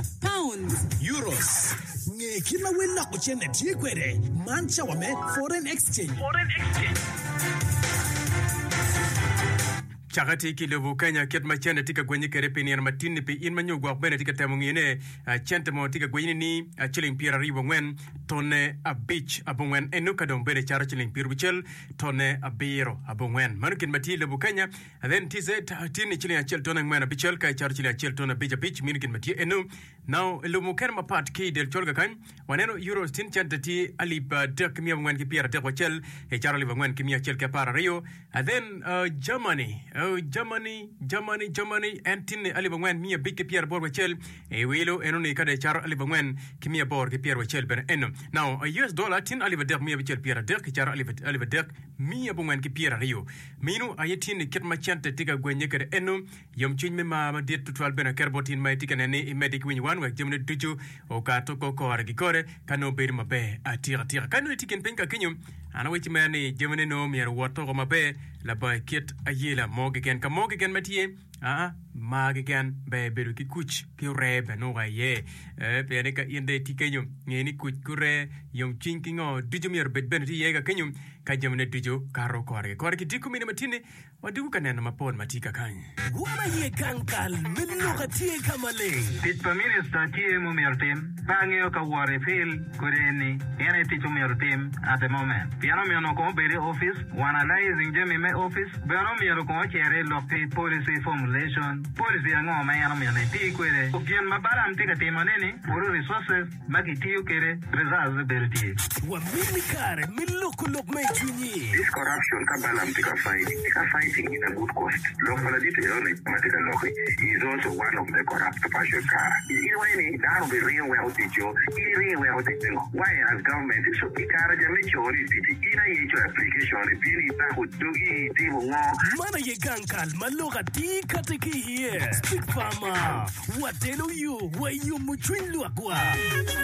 pounds, euros. Ngekila wena kuchene tikwere. Mancha wame foreign exchange. Chakati ki levu Kenya ket machende tika gwenye kerepe ni matini pe in manyo gwa bene tika temungine chente mo tika gwenye ni chilling pira ribo ngwen tone a beach abongwen enuka don bene chara chilling pira bichel tone a biro abongwen manukin mati levu Kenya then tize tini chilling a chel tone ngwen a bichel kai chara chilling a chel tone a beach minukin mati enu now levu ken mapat ki del cholga kan waneno euros tin chente ti aliba dek kimia ngwen ki pira dek wachel e chara liba ngwen kimia chel ke para rio and then Germany and tin alibangwen mia big Pierre bor wachel e welo enoni kada char alibangwen kimia bor ke Pierre wachel ben eno now a US dollar tin alibader mia wachel Pierre der ke char alibader mia bangwen ke Pierre rio minu ayetin ket machante tiga gwenye kada eno yom chin me ma det tutwal ben kerbotin mai tika ne medic win one wek jemne duju o ka to ko ko argi kore kano ber mabe atira kanu tiken penka kinyo ana wechi mani jemne no mier woto ko mabe la ba kit ayela mogigen ka mogigen matie magigen be beru ki kuch ki rebe no ga ye pere ka inde tikenyo ngeni kuch kure yom chinkingo dujumier bet beneti yega kenyo ka jemne duju karo kore ki dikumini matine wadu kanena mapon matika kanye Wama ye kankal minuka tie kamale. Pitpa minister tie mumirtim pangeo ka ware fil kureni ene tichu mirtim at the moment. Piano mi ono ko beri office analyzing jemi me office piano mi ono ko chere lokti policy formulation policy ngo ma yana mi ne ti kwere ukien mabara mtika timaneni uru resources maki tiu kere results berti. Wa mini kare miluku lok me junyi. This corruption kabala mtika fighting in a good cost. Local detail is also one of the corrupt passion car. That will be real wealthy Joe. Real wealthy. Why has government so encourage a majority in a application really that would do it? Mana ye gankal maloga ti kateki here. Speak farmer. What tell you? Why you muchwin luakwa?